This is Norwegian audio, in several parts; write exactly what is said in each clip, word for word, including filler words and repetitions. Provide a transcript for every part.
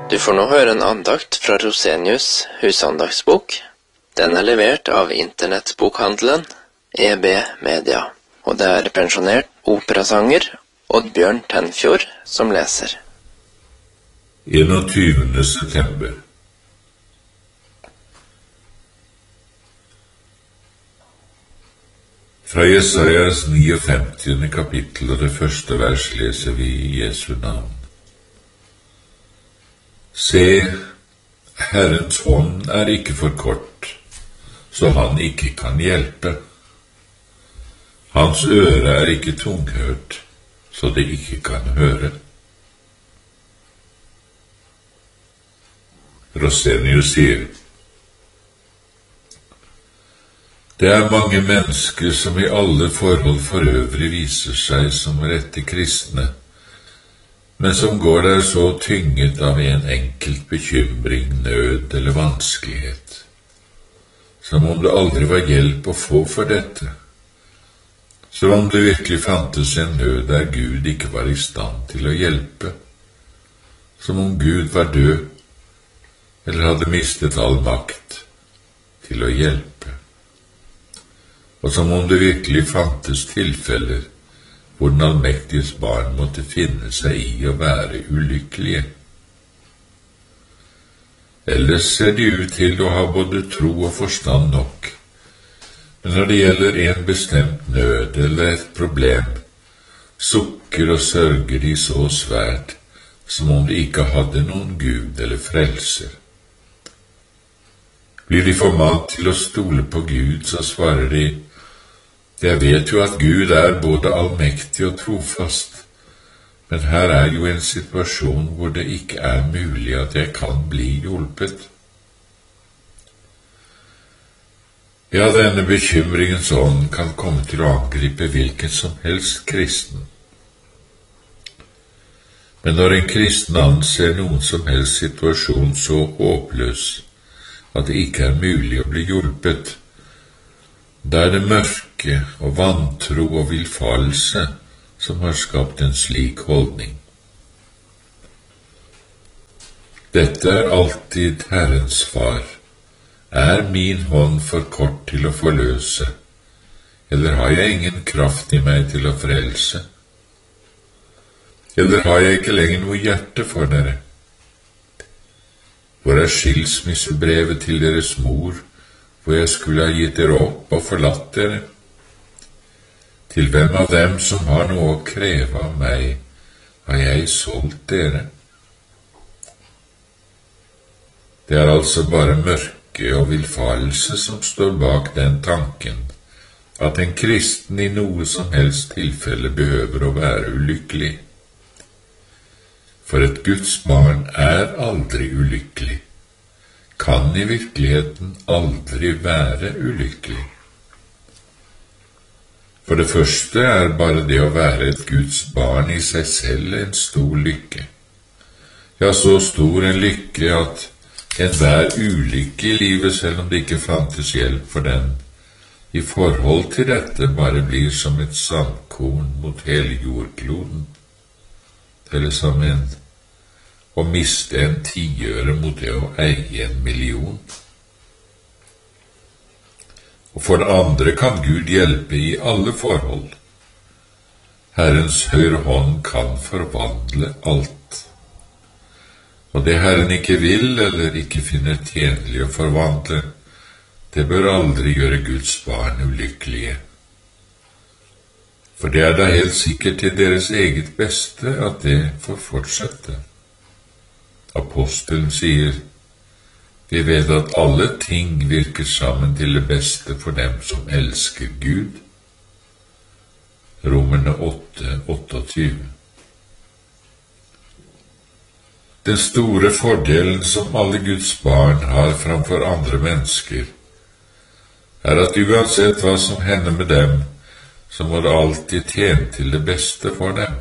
Du får nå høre en andakt fra Rosenius husandagsbok. Den er levert av internettbokhandelen E B Media, og det er pensjonert operasanger Oddbjørn Tenfjord som leser. enogtyvende september. Fra Jesajas niogfemtiende kapittel og det første vers leser vi i Jesu navn. Se, Herrens hånd er ikke for kort, så han ikke kan hjelpe. Hans øre er ikke tunghørt, så det ikke kan høre. Rosenius sier, det er mange mennesker som i alle forhold for øvrig viser seg som rette kristne, men som går der så tynget av en enkelt bekymring, nød eller vanskelighet, som om det aldri var hjelp å få for dette, som om det virkelig fantes en nød der Gud ikke var i stand til å hjelpe, som om Gud var død, eller hadde mistet all makt til å hjelpe, og som om det virkelig fantes tilfeller hvor den allmektiges barn måtte finne seg i å være ulykkelige. Ellers ser de ut til å ha både tro og forstand nok, men når det gjelder en bestemt nød eller et problem, sukker og sørger de så svært som om de ikke hadde noen Gud eller frelser. Blir de formalt til å stole på Gud, så svarer de, jeg vet jo at Gud er både allmektig og trofast, men her er jo en situasjon hvor det ikke er mulig at jeg kan bli hjulpet. Ja, denne bekymringens ånd kan komme til å angripe hvilken som helst kristen. Men når en kristen anser noen som helst situasjon så håpløs at det ikke er mulig å bli hjulpet, da er det mørke og vantro og villfarelse som har skapt en slik holdning. Dette er alltid Herrens svar. Er min hånd for kort til å forløse, eller har jeg ingen kraft i meg til å frelse? Eller har jeg ikke lenger noe hjerte for dere? Hvor er skilsmissebrevet til deres mor, hvor jeg skulle ha gitt dere opp og forlatt dere? Til hvem av dem som har noe å kreve av meg, har jeg solgt dere? Det er altså bare mørke og villfarelse som står bak den tanken, at en kristen i noe som helst tilfelle behøver å være ulykkelig. For et Guds barn er aldri ulykkelig, kan i virkeligheten aldri være ulykkelig. For det første er bare det å være et Guds barn i seg selv en stor lykke. Ja, så stor en lykke at enhver ulykke i livet, selv om det ikke fantes hjelp for den, i forhold til dette bare blir som et sandkorn mot hele jordkloden, eller som en å miste en tiøre mot det å eie en million. Og for det andre kan Gud hjelpe i alle forhold. Herrens høyre hånd kan forvandle alt. Og det Herren ikke vil eller ikke finner tjenlig å forvandle, det bør aldri gjøre Guds barn ulykkelige. For det er da helt sikkert til deres eget beste at det får fortsette. Apostelen sier, vi vet at alle ting virker sammen til det beste for dem som elsker Gud. Romerne åtte, otteogtyve. Den store fordelen som alle Guds barn har framfor andre mennesker, er at uansett hva som hender med dem, så må det alltid tjene til det beste for dem.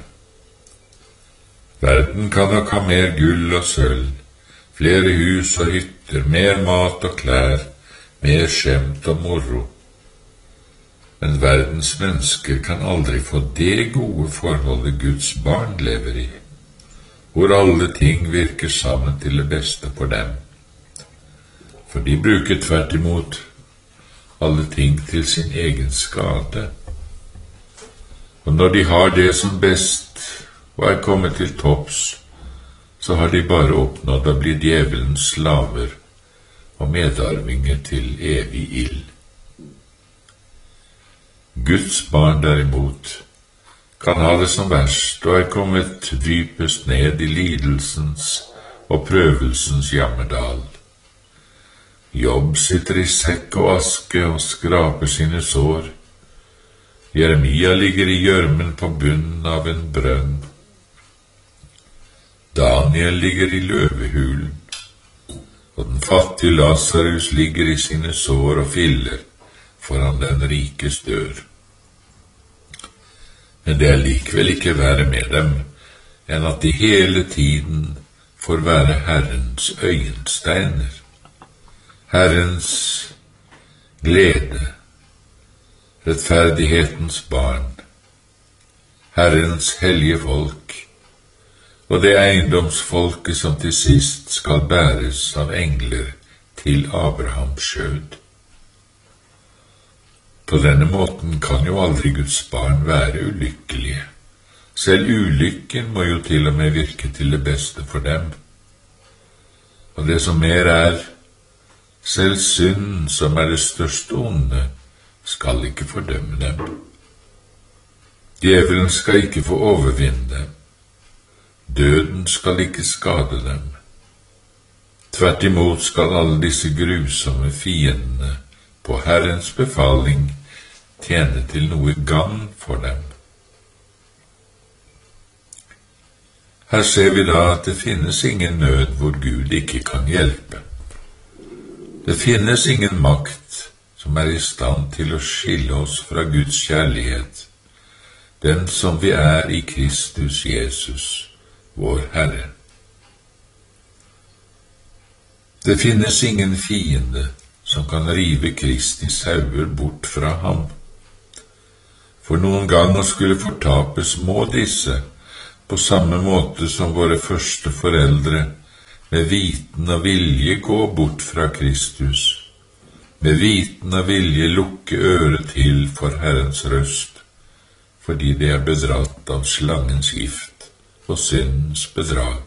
Verden kan nok ha mer gull og sølv, flere hus og hytter, mer mat og klær, mer skjemt og moro. Men verdens mennesker kan aldri få det gode forholdet Guds barn lever i, hvor alle ting virker sammen til det beste for dem. For de bruker tvert imot alle ting til sin egen skade. Og når de har det som best og er kommet til topps, så har de bare oppnådd å bli djevelens slaver og medarvinger til evig ild. Guds barn derimot kan ha det som verst og er kommet dypest ned i lidelsens og prøvelsens jammerdal. Jobb sitter i sekk og aske og skraper sine sår. Jeremia ligger i gjørmen på bunnen av en brønn. Daniel ligger i løvehulen, og den fattige Lazarus ligger i sine sår og filler foran den rikes dør. Men det er likevel ikke verre med dem enn at de hele tiden får være Herrens øyensteiner, Herrens glede, rettferdighetens barn, Herrens hellige folk, og det eiendomsfolket som til sist skal bæres av engler til Abrahams skjød. På denne måten kan jo aldri Guds barn være ulykkelige. Selv ulykken må jo til og med virke til det beste for dem. Og det som mer er, selv synden, som er det største onde, skal ikke fordømme dem. Djevelen skal ikke få overvinne dem. Døden skal ikke skade dem. Tvert imot skal alle disse grusomme fiendene på Herrens befaling tjene til noe gagn for dem. Her ser vi da at det finnes ingen nød hvor Gud ikke kan hjelpe. Det finnes ingen makt som er i stand til å skille oss fra Guds kjærlighet, den som vi er i Kristus Jesus, vår Herre. Det finnes ingen fiende som kan rive Kristi sauer bort fra ham. For noen gang å skulle fortapes må disse, på samme måte som våre første foreldre, med viten og vilje gå bort fra Kristus, med viten og vilje lukke øret til for Herrens røst, fordi de er bedratt av slangens gift og syndens bedrag.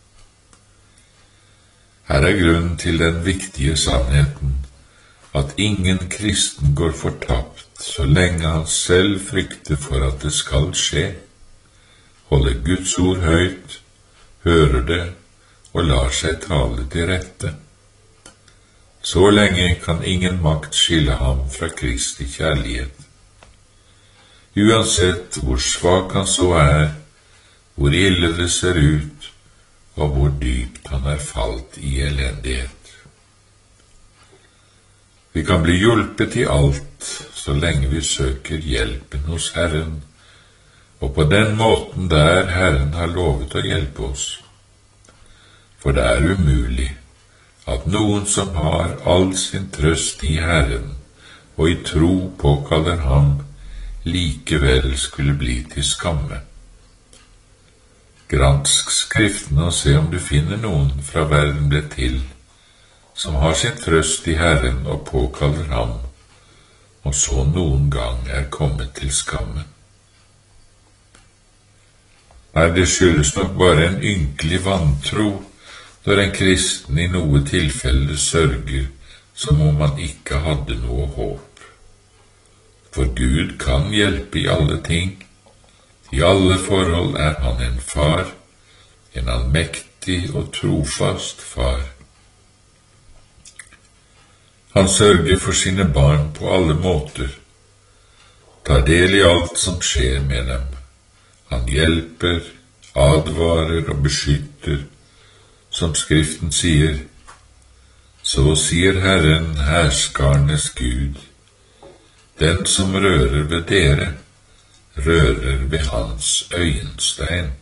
Her er grunnen til den viktige sannheten, at ingen kristen går fortapt så lenge han selv frykter for at det skal skje, holder Guds ord høyt, hører det og lar seg tale til rette. Så lenge kan ingen makt skille ham fra Kristi kjærlighet. Uansett hvor svak han så er, hvor ille det ser ut, og hvor dypt han er falt i elendighet. Vi kan bli hjulpet i alt så lenge vi søker hjelpen hos Herren, og på den måten der Herren har lovet å hjelpe oss. For det er umulig at noen som har all sin trøst i Herren og i tro påkaller ham, likevel skulle bli til skamme. Gransk Skriftene og se om du finner noen fra verden ble til, som har sin trøst i Herren og påkaller ham, og så noen gang er kommet til skamme. Nei, det skyldes nok bare en ynkelig vantro, når en kristen i noe tilfelle sørger som om han ikke hadde noe håp. For Gud kan hjelpe i alle ting. I alle forhold er han en far, en allmektig og trofast far. Han sørger for sine barn på alle måter, tar del i alt som skjer med dem. Han hjelper, advarer og beskytter, som Skriften sier. Så sier Herren, herskarnes Gud, den som rører ved dere, rører ved hans øyenstein.